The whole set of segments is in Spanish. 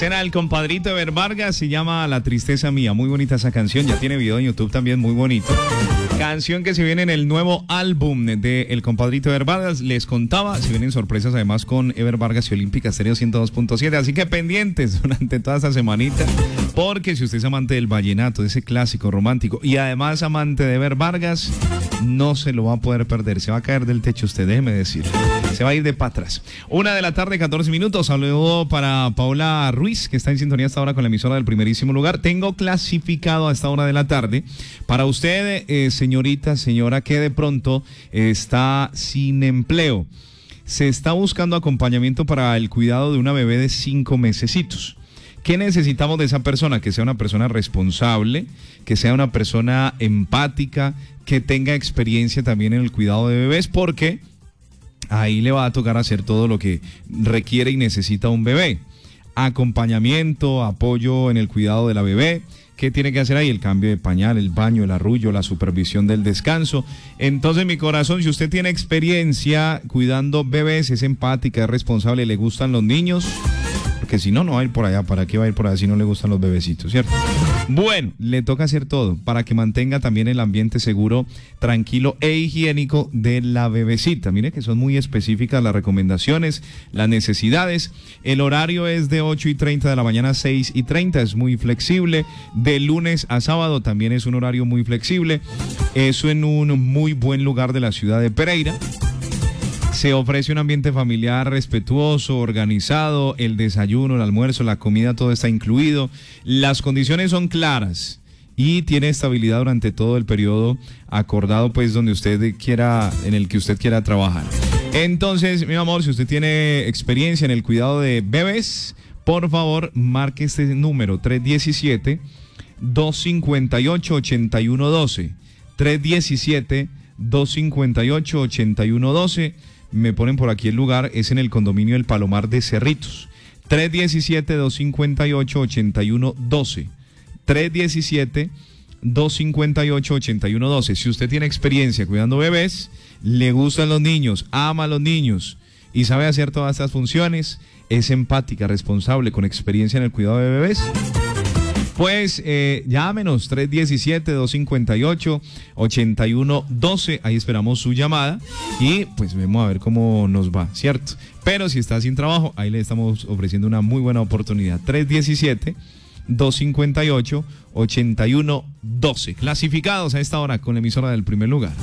Ese era el compadrito Ever Vargas, se llama La Tristeza Mía. Muy bonita esa canción, ya tiene video en YouTube también, muy bonito. Canción que se viene en el nuevo álbum de el compadrito Ever Vargas. Les contaba, se vienen sorpresas además con Ever Vargas y Olímpica Estéreo 102.7. Así que pendientes durante toda esta semanita, porque si usted es amante del vallenato, de ese clásico romántico, y además amante de Ever Vargas, no se lo va a poder perder. Se va a caer del techo usted, déjeme decir. Se va a ir de patras. 1:14 p.m. Saludo para Paola Ruiz, que está en sintonía hasta ahora con la emisora del primerísimo lugar. Tengo clasificado a esta hora de la tarde para usted, señorita, señora, que de pronto está sin empleo. Se está buscando acompañamiento para el cuidado de una bebé de 5 mesecitos. ¿Qué necesitamos de esa persona? Que sea una persona responsable, que sea una persona empática, que tenga experiencia también en el cuidado de bebés, porque ahí le va a tocar hacer todo lo que requiere y necesita un bebé. Acompañamiento, apoyo en el cuidado de la bebé. ¿Qué tiene que hacer ahí? El cambio de pañal, el baño, el arrullo, la supervisión del descanso. Entonces, mi corazón, si usted tiene experiencia cuidando bebés, es empática, es responsable, le gustan los niños, porque si no, no va a ir por allá. ¿Para qué va a ir por allá si no le gustan los bebecitos, cierto? Bueno, le toca hacer todo para que mantenga también el ambiente seguro, tranquilo e higiénico de la bebecita. Mire que son muy específicas las recomendaciones, las necesidades. El horario es de 8:30 de la mañana a 6:30, es muy flexible. De lunes a sábado también es un horario muy flexible. Eso en un muy buen lugar de la ciudad de Pereira. Se ofrece un ambiente familiar respetuoso, organizado, el desayuno, el almuerzo, la comida, todo está incluido. Las condiciones son claras y tiene estabilidad durante todo el periodo acordado, pues, donde usted quiera, en el que usted quiera trabajar. Entonces, mi amor, si usted tiene experiencia en el cuidado de bebés, por favor, marque este número, 317-258-8112. 317-258-8112. Me ponen por aquí el lugar, es en el condominio El Palomar de Cerritos. 317-258-8112. 317-258-8112. Si usted tiene experiencia cuidando bebés, le gustan los niños, ama a los niños y sabe hacer todas estas funciones, es empática, responsable, con experiencia en el cuidado de bebés, pues llámenos 317-258-8112. Ahí esperamos su llamada y pues vemos a ver cómo nos va, ¿cierto? Pero si está sin trabajo, ahí le estamos ofreciendo una muy buena oportunidad. 317-258-8112. Clasificados a esta hora con la emisora del primer lugar.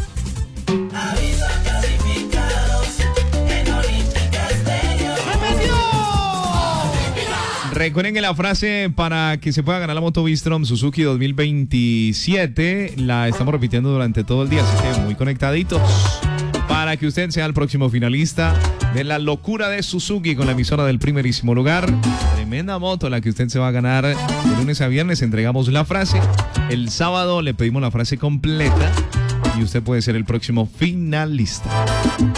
Recuerden que la frase para que se pueda ganar la moto Bistrom Suzuki 2027 la estamos repitiendo durante todo el día, así que muy conectaditos para que usted sea el próximo finalista de la locura de Suzuki con la emisora del primerísimo lugar. Tremenda moto la que usted se va a ganar. De lunes a viernes entregamos la frase, el sábado le pedimos la frase completa y usted puede ser el próximo finalista.